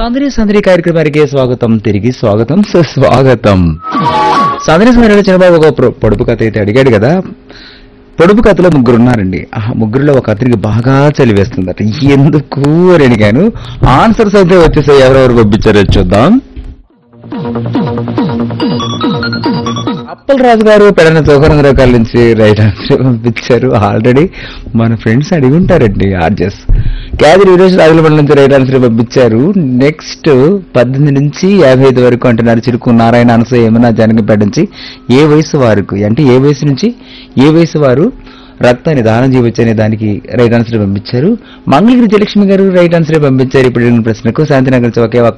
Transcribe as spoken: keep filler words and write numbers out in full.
సందడి సందడి కార్యక్రమానికి స్వాగతం, తిరిగి స్వాగతం, సుస్వాగతం. సందడి సందడి చంద్రబాబు ఒక పొ- పొడుపు కథ అయితే అడిగాడు కదా. పొడుపు కథలో ముగ్గురు ఉన్నారండి. ఆ ముగ్గురులో ఒక అతనికి బాగా చలి వేస్తుందట. ఎందుకు అని అడిగాను. ఆన్సర్స్ అయితే వచ్చేసాయి. ఎవరెవరు పంపించారో చూద్దాం. అప్పలరాజు గారు పెడన చౌకరంగరావు కాల నుంచి రైట్ ఆన్సర్ పంపించారు. ఆల్రెడీ మన ఫ్రెండ్స్ అడిగి ఉంటారండి. ఆర్జెస్ క్యాదిరి వీరేష్ రాజులపల్లి నుంచి రైట్ ఆన్సర్ పంపించారు. నెక్స్ట్ పద్దెనిమిది నుంచి యాభై ఐదు వరకు అంటున్నారు. చిరుకు నారాయణ అనసూయ యమున జానకిపేట నుంచి ఏ వయసు వారికి అంటే ఏ వయసు నుంచి ఏ వయసు వారు రక్తాన్ని దానం చేయవచ్చు అనే దానికి రైట్ ఆన్సర్ పంపించారు. మంగళగిరి జయలక్ష్మి గారు రైట్ ఆన్సర్ పంపించారు. ఇప్పుడు ప్రశ్నకు శాంతినగర్ ఒకే ఒక్క